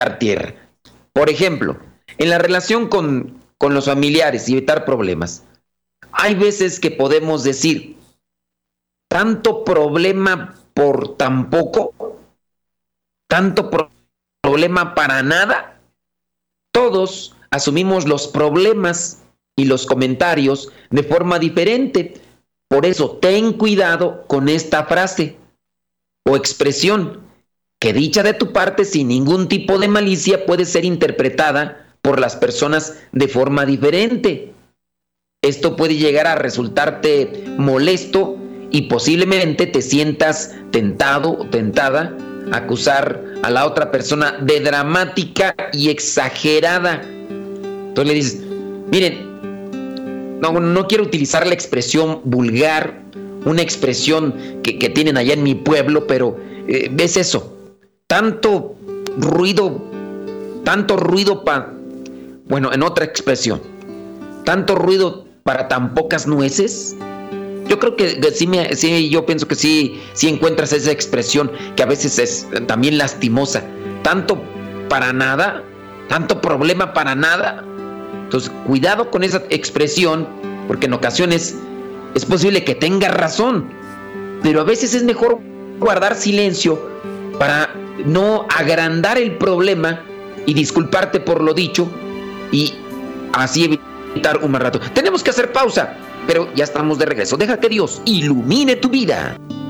tierra. Por ejemplo, en la relación con los familiares y evitar problemas, hay veces que podemos decir, tanto problema por tan poco, problema para nada. Todos asumimos los problemas y los comentarios de forma diferente. Por eso, ten cuidado con esta frase o expresión, que dicha de tu parte sin ningún tipo de malicia puede ser interpretada por las personas de forma diferente. Esto puede llegar a resultarte molesto y posiblemente te sientas tentado o tentada a acusar a la otra persona de dramática y exagerada. Entonces le dices, miren, no quiero utilizar la expresión vulgar, una expresión que tienen allá en mi pueblo, pero ¿ves eso? Tanto ruido bueno, en otra expresión, tanto ruido para tan pocas nueces. Yo creo que yo pienso que sí encuentras esa expresión que a veces es también lastimosa. Tanto para nada, tanto problema para nada. Entonces, cuidado con esa expresión, porque en ocasiones es posible que tengas razón, pero a veces es mejor guardar silencio para no agrandar el problema y disculparte por lo dicho y así evitar un mal rato. Tenemos que hacer pausa, pero ya estamos de regreso. Deja que Dios ilumine tu vida.